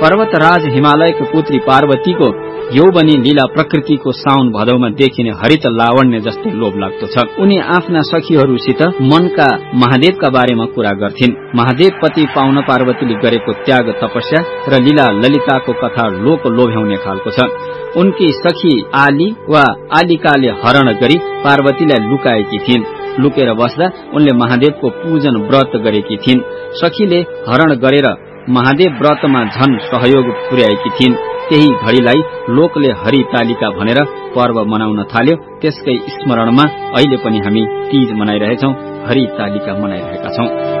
पर्वतराज हिमालयको पुत्री पार्वतीको यौवनी लीला प्रकृतिको साउन भदौमा देखिने हरित लावण्य जस्तै लोभ लाग्दो छ। उनी आफ्ना सखीहरूसित मनका महादेवका बारेमा कुरा गर्थिन्। महादेव पति पाउन पार्वतीले गरेको त्याग तपस्या र लीला ललिताको कथा लोक लोभ्याउने खालको छ। उनकी सखी आली वा आलिकाले हरण गरी पार्वतीलाई लुकाएकी थिइन्। लुकेर बस्दा उनले महादेवको पूजन व्रत गरेकी थिइन्। सखीले हरण गरेर महादेव व्रतमा झन सहयोग पुर्याएकी थिइन्। त्यही घड़ीलाई लोकले हरितालिका भनेर पर्व मनाउन थाल्यो। त्यसकै स्मरणमा अहिले पनि हामी तीज मनाइरहेछौं, हरितालिका मनाइरहेका छौं।